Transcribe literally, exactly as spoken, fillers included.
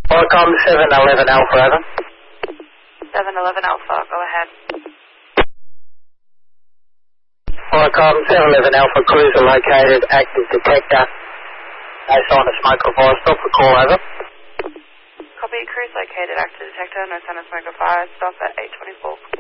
Welcome seven eleven Alpha, over. seven eleven Alpha, go ahead. Welcome seven eleven Alpha, cruiser located, active detector. No sign of smoke or fire, stop the call, over. Copy, cruise located, active detector, no sign of smoke or fire, stop at eight twenty-four.